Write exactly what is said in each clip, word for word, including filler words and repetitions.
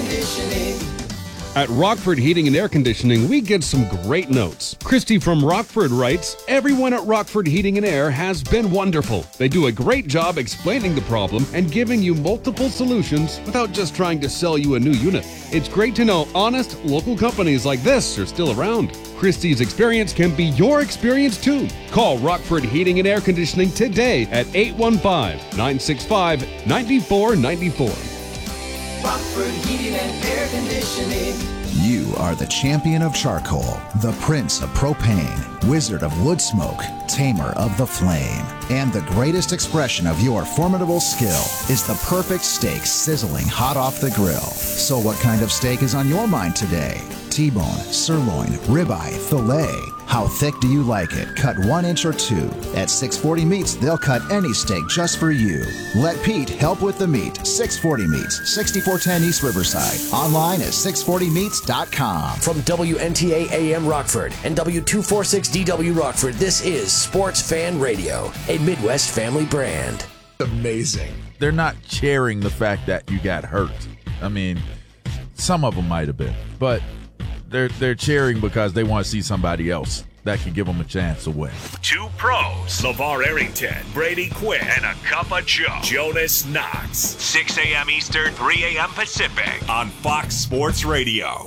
Conditioning. At Rockford Heating and Air Conditioning, we get some great notes. Christy from Rockford writes, "Everyone at Rockford Heating and Air has been wonderful. They do a great job explaining the problem and giving you multiple solutions without just trying to sell you a new unit. It's great to know honest, local companies like this are still around. Christy's experience can be your experience too. Call Rockford Heating and Air Conditioning today at eight one five, nine six five, nine four nine four. Rockford Heating and Air Conditioning. You are the champion of charcoal, the prince of propane, wizard of wood smoke, tamer of the flame. And the greatest expression of your formidable skill is the perfect steak sizzling hot off the grill. So what kind of steak is on your mind today? T-bone, sirloin, ribeye, filet. How thick do you like it? Cut one inch or two. At six forty Meats, they'll cut any steak just for you. Let Pete help with the meat. six forty Meats, sixty-four ten East Riverside. Online at six forty meats dot com. From W N T A A M Rockford and W two forty-six D W Rockford, this is Sports Fan Radio, a Midwest family brand. Amazing. They're not cheering the fact that you got hurt. I mean, some of them might have been, but They're they're cheering because they want to see somebody else that can give them a chance to win. Two pros, LeVar Arrington, Brady Quinn, and a cup of Joe, Jonas Knox. six a.m. Eastern, three a.m. Pacific on Fox Sports Radio.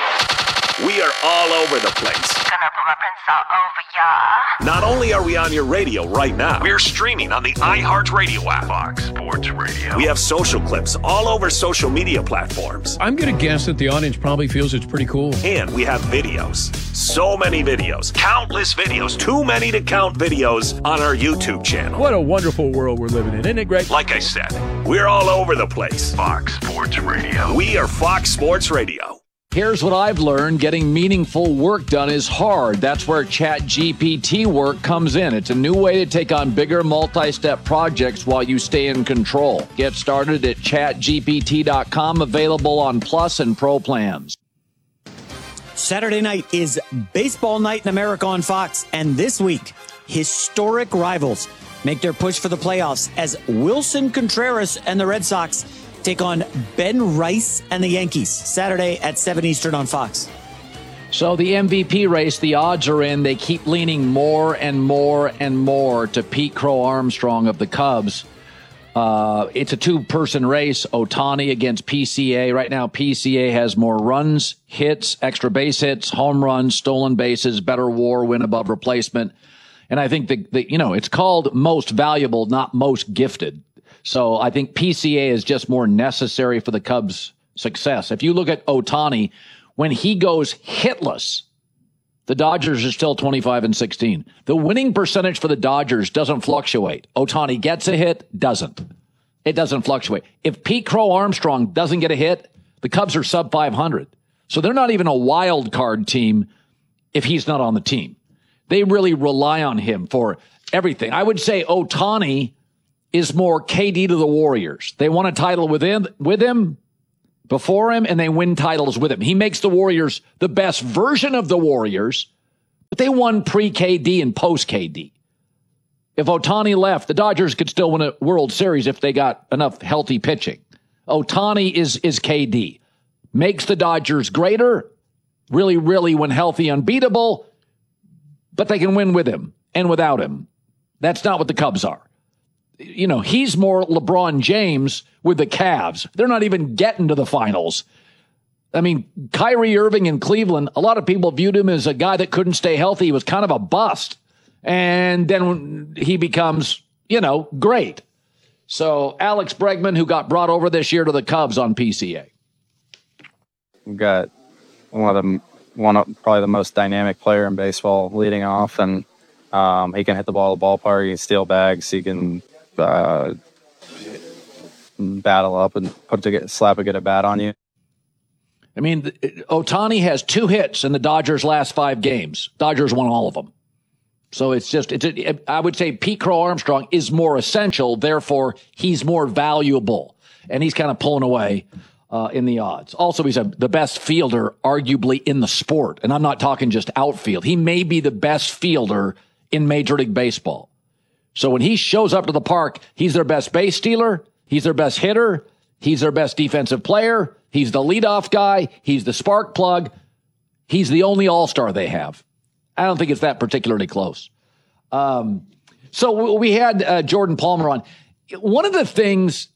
We are all over the place. Gonna put my prints all over ya. Not only are we on your radio right now, we're streaming on the iHeartRadio app. Fox Sports Radio. We have social clips all over social media platforms. I'm gonna guess that the audience probably feels it's pretty cool. And we have videos. So many videos. Countless videos. Too many to count videos on our YouTube channel. What a wonderful world we're living in. Isn't it great? Like I said, we're all over the place. Fox Sports Radio. We are Fox Sports Radio. Here's what I've learned. Getting meaningful work done is hard. That's where ChatGPT work comes in. It's a new way to take on bigger multi-step projects while you stay in control. Get started at chat G P T dot com, available on Plus and Pro plans. Saturday night is baseball night in America on Fox. And this week, historic rivals make their push for the playoffs as Wilson Contreras and the Red Sox take on Ben Rice and the Yankees Saturday at seven Eastern on Fox. So the M V P race, the odds are in. They keep leaning more and more and more to Pete Crow Armstrong of the Cubs. Uh, it's a two-person race. Ohtani against P C A. Right now, P C A has more runs, hits, extra base hits, home runs, stolen bases, better WAR, win above replacement. And I think the, the you know, it's called most valuable, not most gifted. So I think P C A is just more necessary for the Cubs' success. If you look at Ohtani, when he goes hitless, the Dodgers are still twenty-five and sixteen. The winning percentage for the Dodgers doesn't fluctuate. Ohtani gets a hit, doesn't. It doesn't fluctuate. If Pete Crow Armstrong doesn't get a hit, the Cubs are sub five hundred. So they're not even a wild card team if he's not on the team. They really rely on him for everything. I would say Ohtani is more K D to the Warriors. They won a title with him, with him, before him, and they win titles with him. He makes the Warriors the best version of the Warriors, but they won pre-K D and post-K D. If Ohtani left, the Dodgers could still win a World Series if they got enough healthy pitching. Ohtani is, is K D. Makes the Dodgers greater, really, really, when healthy, unbeatable, but they can win with him and without him. That's not what the Cubs are. You know, he's more LeBron James with the Cavs. They're not even getting to the finals. I mean, Kyrie Irving in Cleveland, a lot of people viewed him as a guy that couldn't stay healthy. He was kind of a bust. And then he becomes, you know, great. So Alex Bregman, who got brought over this year to the Cubs on P C A. We've got one of the, one of probably the most dynamic player in baseball leading off. And um, he can hit the ball at the ballpark. He can steal bags. He can Uh, battle up and put to get slap a get a bat on you. I mean, Ohtani has two hits in the Dodgers' last five games. Dodgers won all of them. So it's just, it's. A, I would say Pete Crow Armstrong is more essential. Therefore, he's more valuable, and he's kind of pulling away uh, in the odds. Also, he's a, the best fielder, arguably, in the sport, and I'm not talking just outfield. He may be the best fielder in Major League Baseball. So when he shows up to the park, he's their best base stealer, he's their best hitter, he's their best defensive player, He's the leadoff guy. He's the spark plug. He's the only all-star they have. I don't think it's that particularly close. Um, so we had uh, Jordan Palmer on. One of the things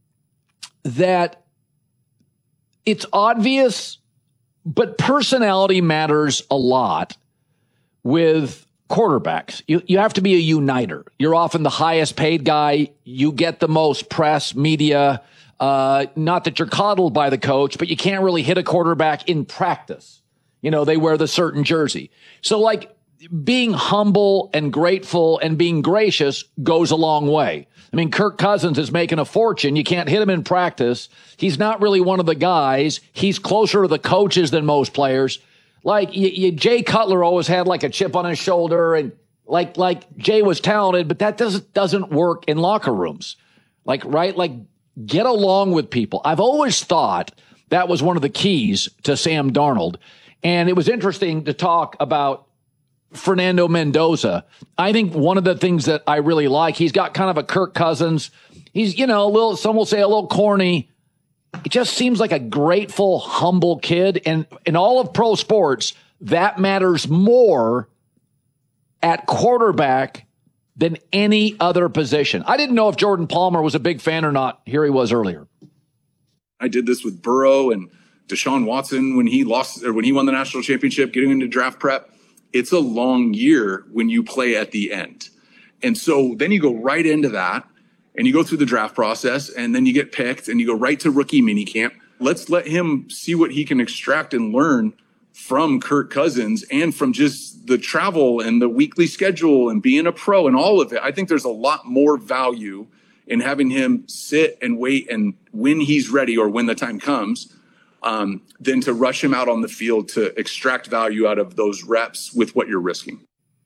that it's obvious, but personality matters a lot with quarterbacks. You, you have to be a uniter. You're often the highest paid guy. You get the most press, media. Uh, not that you're coddled by the coach, but you can't really hit a quarterback in practice. You know, they wear the certain jersey. So like being humble and grateful and being gracious goes a long way. I mean, Kirk Cousins is making a fortune. You can't hit him in practice. He's not really one of the guys. He's closer to the coaches than most players. Like you, you, Jay Cutler always had like a chip on his shoulder, and like like Jay was talented, but that doesn't doesn't work in locker rooms. Like right, like get along with people. I've always thought that was one of the keys to Sam Darnold, and it was interesting to talk about Fernando Mendoza. I think one of the things that I really like, he's got kind of a Kirk Cousins. He's, you know, a little, some will say a little corny. It just seems like a grateful, humble kid. And in all of pro sports, that matters more at quarterback than any other position. I didn't know if Jordan Palmer was a big fan or not. Here he was earlier. I did this with Burrow and Deshaun Watson when he lost, or when he won the national championship, getting into draft prep. It's a long year when you play at the end. And so then you go right into that and you go through the draft process and then you get picked and you go right to rookie minicamp. Let's let him see what he can extract and learn from Kirk Cousins and from just the travel and the weekly schedule and being a pro and all of it. I think there's a lot more value in having him sit and wait and when he's ready or when the time comes, Um, than to rush him out on the field to extract value out of those reps with what you're risking.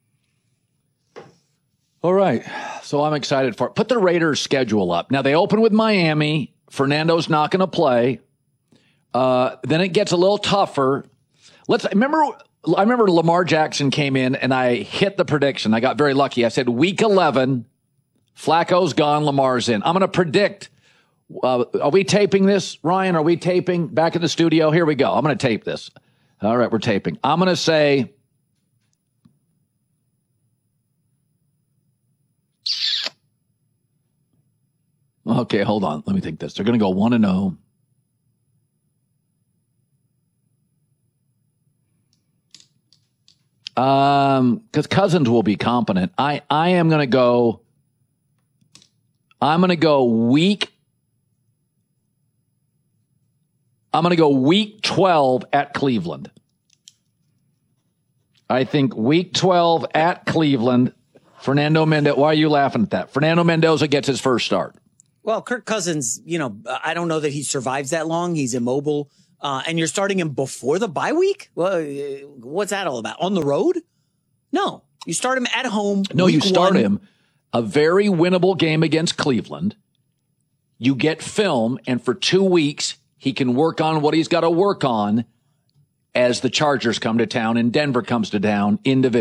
All right. So I'm excited for it. Put the Raiders schedule up. Now they open with Miami. Fernando's not going to play. Uh, then it gets a little tougher. Let's remember. I remember Lamar Jackson came in and I hit the prediction. I got very lucky. I said week eleven, Flacco's gone, Lamar's in. I'm going to predict. Uh, are we taping this, Ryan? Are we taping back in the studio? Here we go. I'm going to tape this. All right, we're taping. I'm going to say okay, hold on. Let me think this. They're going to go one and oh. Um, because Cousins will be competent. I, I am going to go, I'm going to go week I'm going to go week twelve at Cleveland. I think week twelve at Cleveland, Fernando Mendoza. Why are you laughing at that? Fernando Mendoza gets his first start. Well, Kirk Cousins, you know, I don't know that he survives that long. He's immobile. Uh, and you're starting him before the bye week? Well, what's that all about? On the road? No. You start him at home. No, you start one. him a very winnable game against Cleveland. You get film, and for two weeks, he can work on what he's got to work on as the Chargers come to town and Denver comes to town in division.